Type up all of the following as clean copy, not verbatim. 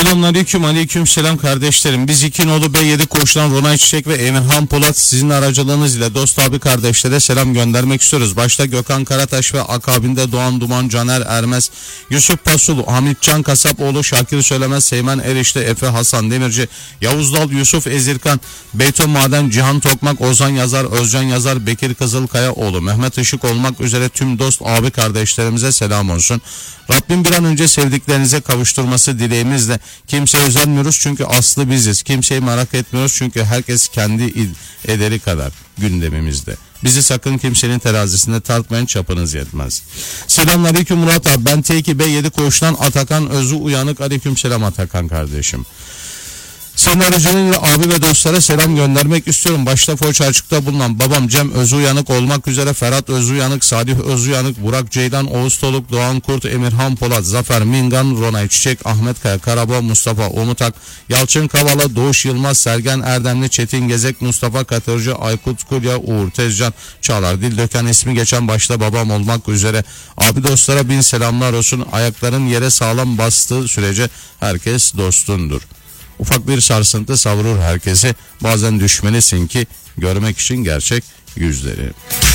Selamünaleyküm, aleykümselam kardeşlerim. Biz İkinoğlu B7 koğuştan Ronay Çiçek ve Emirhan Polat sizin aracılığınız ile dost abi kardeşlere selam göndermek istiyoruz. Başta Gökhan Karataş ve akabinde Doğan Duman, Caner Ermez, Yusuf Pasul, Hamit Can Kasapoğlu, Şakir Söylemez, Seymen Erişte, Efe Hasan Demirci, Yavuz Dal, Yusuf Ezirkan, Beyton Maden, Cihan Tokmak, Ozan Yazar, Özcan Yazar, Bekir Kızılkayaoğlu, Mehmet Işık olmak üzere tüm dost abi kardeşlerimize selam olsun. Rabbim bir an önce sevdiklerinize kavuşturması dileğimizle. Kimseye özenmiyoruz çünkü aslı biziz. Kimseyi merak etmiyoruz çünkü herkes kendi ederi kadar gündemimizde. Bizi sakın kimsenin terazisinde tartmayın, çapınız yetmez. Selamünaleyküm Murat abi. Ben T2B7 koğuştan Atakan Özü Uyanık. Aleykümselam Atakan kardeşim. Senin aracılığıyla abi ve dostlara selam göndermek istiyorum. Başta Foça Açık'ta bulunan babam Cem Özü Uyanık olmak üzere Ferhat Özü Uyanık, Salih Özü Uyanık, Burak Ceylan, Oğuz Toluk, Doğan Kurt, Emirhan Polat, Zafer Mingan, Ronay Çiçek, Ahmet Kaya, Karabağ, Mustafa Umutak, Yalçın Kavala, Doğuş Yılmaz, Sergen Erdemli, Çetin Gezek, Mustafa Katırcı, Aykut Kulya, Uğur Tezcan, Çağlar Dildöken ismi geçen başta babam olmak üzere abi dostlara bin selamlar olsun. Ayakların yere sağlam bastığı sürece herkes dostundur. Ufak bir sarsıntı savurur herkesi. Bazen düşmelisin ki görmek için gerçek yüzleri.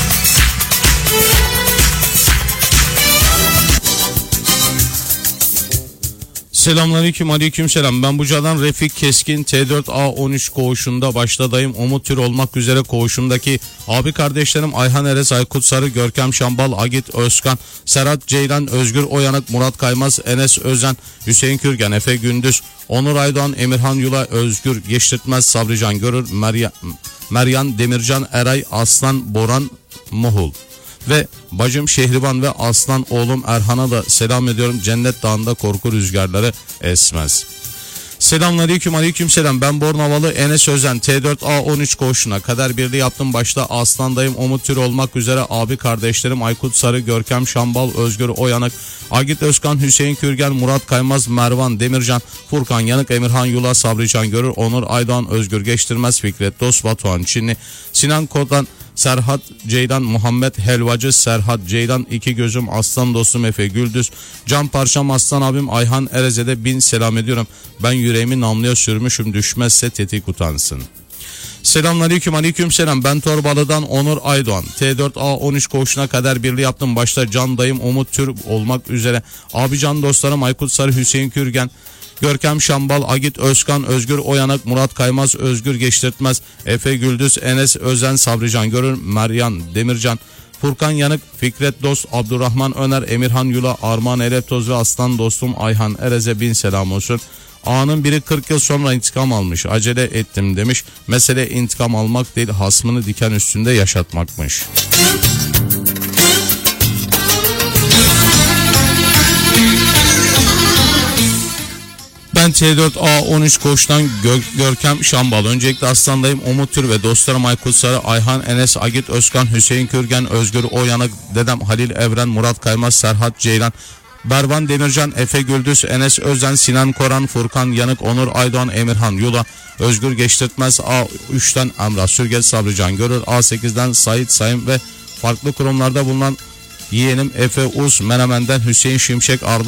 Selamünaleyküm, aleykümselam. Ben Buca'dan Refik Keskin, T4A13 koğuşunda başta dayım Umut Tür olmak üzere koğuşumdaki abi kardeşlerim Ayhan Eres, Aykut Sarı, Görkem Şambal, Agit Özkan, Serhat Ceylan, Özgür Oyanık, Murat Kaymaz, Enes Özen, Hüseyin Kürgen, Efe Gündüz, Onur Aydoğan, Emirhan Yula, Özgür Geçtirtmez, Sabrican Görür, Meryan Demircan, Eray Aslan, Boran Mohul. Ve bacım Şehriban ve aslan oğlum Erhan'a da selam ediyorum. Cennet Dağı'nda korku rüzgarları esmez. Selamünaleyküm, aleykümselam. Ben Bornavalı Enes Özen, T4A13 koğuşuna kader birliği yaptım. Başta aslandayım Umut Tür olmak üzere abi kardeşlerim Aykut Sarı, Görkem Şambal, Özgür Oyanık, Agit Özkan, Hüseyin Kürgen, Murat Kaymaz, Mervan Demircan, Furkan Yanık, Emirhan Yula, Sabrican Görür, Onur Aydoğan, Özgür Geçtirmez, Fikret Dost, Batuhan Çinli, Sinan Kodan, Serhat Ceylan, Muhammed Helvacı, Serhat Ceylan, iki gözüm aslan dostum Efe Güldüz, can parçam aslan abim Ayhan Ereze'de bin selam ediyorum. Ben yüreğimi namluya sürmüşüm, düşmezse tetik utansın. Selamünaleyküm, aleykümselam. Ben Torbalı'dan Onur Aydoğan, T4A13 koğuşuna kadar birliği yaptım. Başta can dayım Umut Tür olmak üzere abi can dostlarım Aykut Sarı, Hüseyin Kürgen, Görkem Şambal, Agit Özkan, Özgür Oyanık, Murat Kaymaz, Özgür Geçtirtmez, Efe Güldüz, Enes Özen, Sabrican Görür, Meryan Demircan, Furkan Yanık, Fikret Dost, Abdurrahman Öner, Emirhan Yula, Armağan Eleptoz ve aslan dostum Ayhan Erez'e bin selam olsun. Ağanın biri 40 yıl sonra intikam almış, acele ettim demiş. Mesele intikam almak değil, hasmını diken üstünde yaşatmakmış. Ben T4A13 koğuştan Görkem Şambal. Öncelikle aslandayım Umut Tür ve dostlarım Aykut Sarı, Ayhan Enes, Agit Özkan, Hüseyin Kürgen, Özgür Oyanık, dedem Halil Evren, Murat Kaymaz, Serhat Ceylan, Bervan Demircan, Efe Güldüz, Enes Özen, Sinan Koran, Furkan Yanık, Onur Aydoğan, Emirhan Yula, Özgür Geçtirtmez, A3'ten Emrah Sürgez, Sabrican Görür, A8'den Sait Sayın ve farklı kurumlarda bulunan yeğenim Efe Uz, Menemen'den Hüseyin Şimşek, Arda